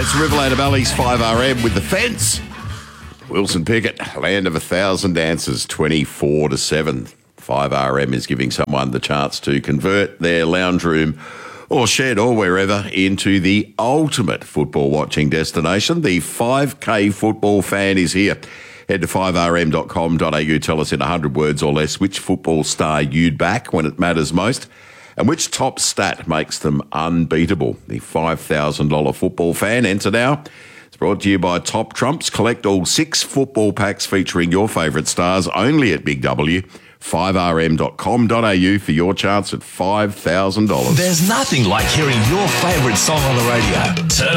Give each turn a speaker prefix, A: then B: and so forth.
A: It's Riverland Valley's 5RM with The Fence. Wilson Pickett, Land of 1,000 Dances, 24-7. 5RM is giving someone the chance to convert their lounge room or shed or wherever into the ultimate football watching destination. The 5K football fan is here. Head to 5rm.com.au. Tell us in 100 words or less which football star you'd back when it matters most and which top stat makes them unbeatable. The $5,000 football fan. Enter now. It's brought to you by Top Trumps. Collect all 6 football packs featuring your favourite stars only at Big W. 5rm.com.au for your chance at $5,000.
B: There's nothing like hearing your favourite song on the radio. Turn